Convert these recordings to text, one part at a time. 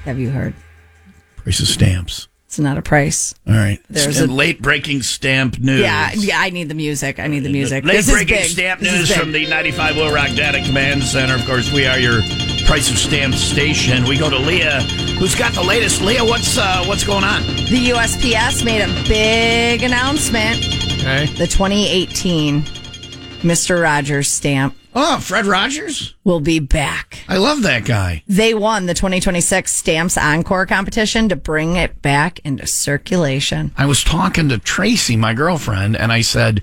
Have you heard? Price of stamps. It's not a price. All right. There's late-breaking stamp news. Yeah, I need the music. Late-breaking stamp news from the 95 Will Rock Data Command Center. Of course, we are your Price of Stamps station. We go to Leah, who's got the latest. Leah, what's going on? The USPS made a big announcement. Okay. The 2018 Mr. Rogers stamp Oh, Fred Rogers? will be back. I love that guy. They won the 2026 Stamps Encore competition to bring it back into circulation. I was talking to Tracy, my girlfriend, and I said,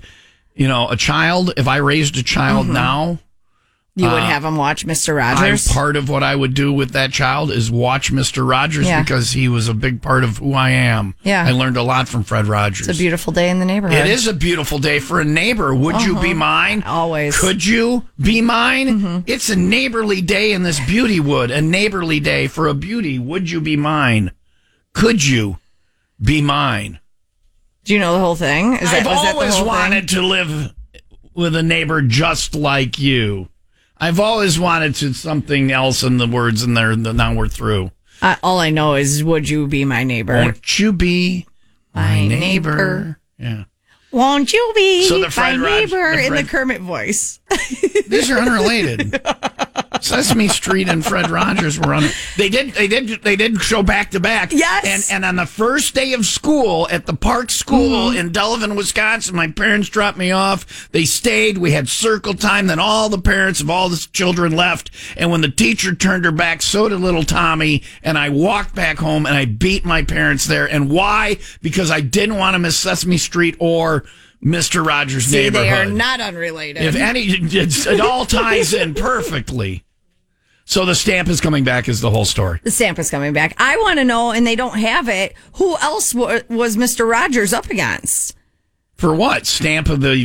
a child, if I raised a child now, You would have him watch Mr. Rogers? Part of what I would do with that child is watch Mr. Rogers because he was a big part of who I am. Yeah. I learned a lot from Fred Rogers. It's a beautiful day in the neighborhood. It is a beautiful day for a neighbor. Would you be mine? Always. Could you be mine? It's a neighborly day in this beauty wood. A neighborly day for a beauty. Would you be mine? Could you be mine? Do you know the whole thing? I've always wanted to live with a neighbor just like you. I've always wanted to something else in the words in there that now we're through. All I know is, would you be my neighbor? Won't you be my neighbor? Yeah. Won't you be my neighbor in the Kermit voice? These are unrelated. Sesame Street and Fred Rogers were on. They did show back to back. Yes. And on the first day of school at the Park School in Delavan, Wisconsin, my parents dropped me off. They stayed. We had circle time. Then all the parents of all the children left. And when the teacher turned her back, so did little Tommy. And I walked back home and I beat my parents there. And why? Because I didn't want to miss Sesame Street or Mr. Rogers' neighborhood. They are not unrelated. If any, it all ties in perfectly. So the stamp is coming back is the whole story. The stamp is coming back. I want to know, and they don't have it, who else was Mr. Rogers up against? For what? Stamp of the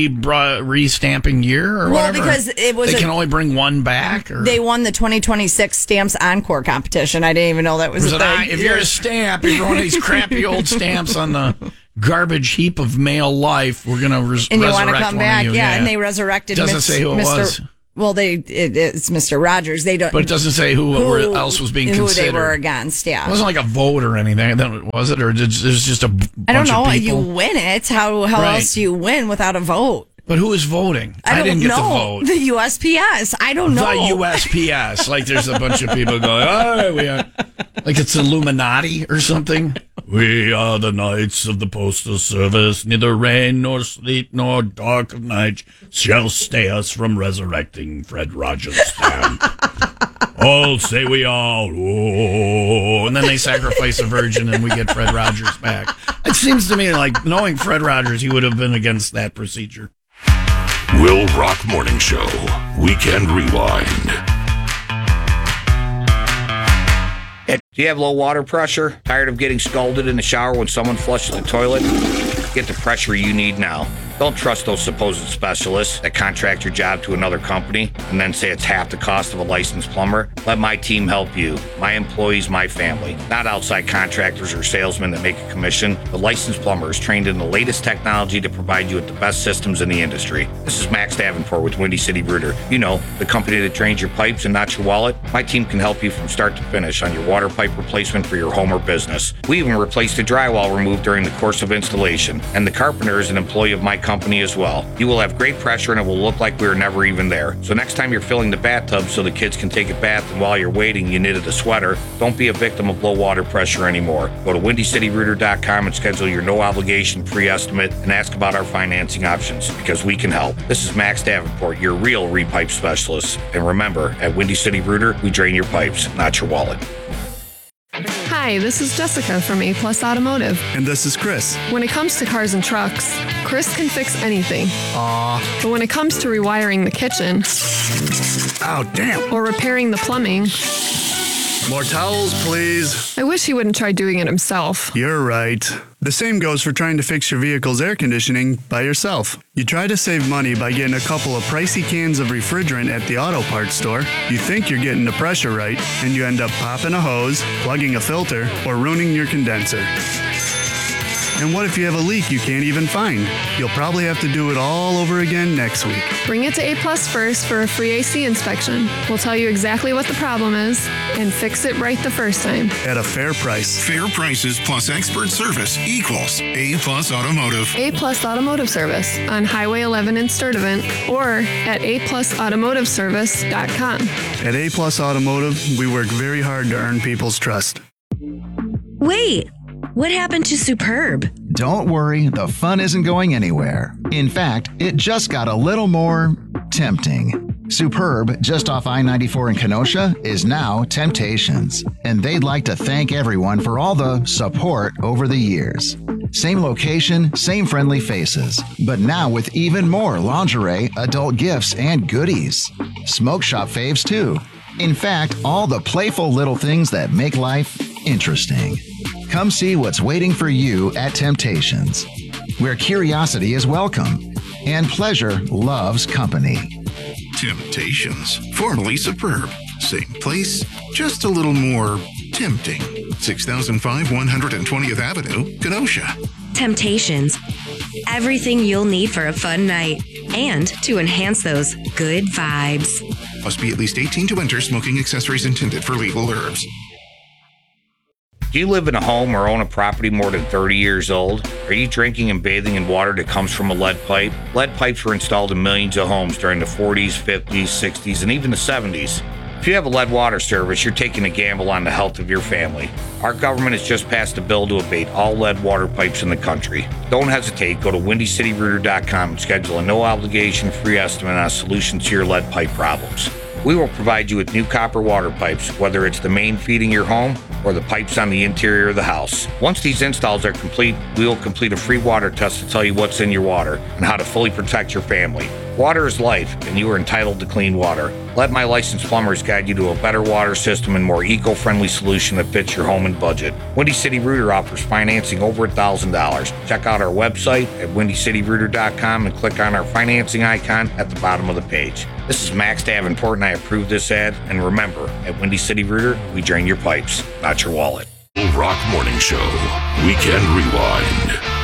re-stamping year or whatever? Well, because it was... They can only bring one back? Or? They won the 2026 Stamps Encore competition. I didn't even know that was a thing. If you're a stamp, if you're one of these crappy old stamps on the garbage heap of male life, we're going to resurrect one. And you want to come back? Yeah, and they resurrected Doesn't say who it was. Well, it's Mr. Rogers. They don't, but it doesn't say who else was being considered. Who they were against. Yeah, it wasn't like a vote or anything. Was it, or there's just a bunch of people? I don't know. You win it. How else do you win without a vote? But who is voting? I didn't get the vote. The USPS. I don't know. The USPS. Like there's a bunch of people going, "Oh, we are," like it's Illuminati or something. We are the Knights of the Postal Service. Neither rain nor sleet nor dark of night shall stay us from resurrecting Fred Rogers' stamp. All say we all. Oh. And then they sacrifice a virgin and we get Fred Rogers back. It seems to me like knowing Fred Rogers, he would have been against that procedure. Will Rock Morning Show. Weekend Rewind. Do you have low water pressure? Tired of getting scalded in the shower when someone flushes the toilet? Get the pressure you need now. Don't trust those supposed specialists that contract your job to another company and then say it's half the cost of a licensed plumber. Let my team help you. My employees, my family. Not outside contractors or salesmen that make a commission. The licensed plumber is trained in the latest technology to provide you with the best systems in the industry. This is Max Davenport with Windy City Rooter. You know, the company that drains your pipes and not your wallet. My team can help you from start to finish on your water pipe replacement for your home or business. We even replaced the drywall removed during the course of installation. And the carpenter is an employee of my company as well. You will have great pressure and it will look like we were never even there. So next time you're filling the bathtub so the kids can take a bath and while you're waiting you knitted a sweater, don't be a victim of low water pressure anymore. Go to WindyCityRooter.com and schedule your no obligation free estimate and ask about our financing options because we can help. This is Max Davenport, your real repipe specialist. And remember, at Windy City Rooter, we drain your pipes, not your wallet. Hi, this is Jessica from A Plus Automotive. And this is Chris. When it comes to cars and trucks, Chris can fix anything. Aw. But when it comes to rewiring the kitchen... Oh, damn. Or repairing the plumbing... More towels, please. I wish he wouldn't try doing it himself. You're right. The same goes for trying to fix your vehicle's air conditioning by yourself. You try to save money by getting a couple of pricey cans of refrigerant at the auto parts store. You think you're getting the pressure right, and you end up popping a hose, plugging a filter, or ruining your condenser. And what if you have a leak you can't even find? You'll probably have to do it all over again next week. Bring it to A Plus first for a free AC inspection. We'll tell you exactly what the problem is and fix it right the first time. At a fair price. Fair prices plus expert service equals A Plus Automotive. A Plus Automotive Service on Highway 11 in Sturtevant or at aplusautomotiveservice.com. At A Plus Automotive, we work very hard to earn people's trust. Wait, what happened to Superb? Don't worry, the fun isn't going anywhere. In fact, it just got a little more tempting. Superb, just off I-94 in Kenosha, is now Temptations, and they'd like to thank everyone for all the support over the years. Same location, same friendly faces, but now with even more lingerie, adult gifts, and goodies. Smoke shop faves too. In fact, all the playful little things that make life interesting. Come see what's waiting for you at Temptations, where curiosity is welcome and pleasure loves company. Temptations, formerly Superb. Same place, just a little more tempting. 6005 120th Avenue, Kenosha. Temptations. Everything you'll need for a fun night and to enhance those good vibes. Must be at least 18 to enter. Smoking accessories intended for legal herbs. Do you live in a home or own a property more than 30 years old? Are you drinking and bathing in water that comes from a lead pipe? Lead pipes were installed in millions of homes during the 40s, 50s, 60s, and even the 70s. If you have a lead water service, you're taking a gamble on the health of your family. Our government has just passed a bill to abate all lead water pipes in the country. Don't hesitate. Go to WindyCityRooter.com and schedule a no-obligation free estimate on a solution to your lead pipe problems. We will provide you with new copper water pipes, whether it's the main feeding your home or the pipes on the interior of the house. Once these installs are complete, we will complete a free water test to tell you what's in your water and how to fully protect your family. Water is life, and you are entitled to clean water. Let my licensed plumbers guide you to a better water system and more eco-friendly solution that fits your home and budget. Windy City Rooter offers financing over $1,000. Check out our website at WindyCityRooter.com and click on our financing icon at the bottom of the page. This is Max Davenport, and I approve this ad. And remember, at Windy City Rooter, we drain your pipes, not your wallet. Rock Morning Show. Weekend Rewind.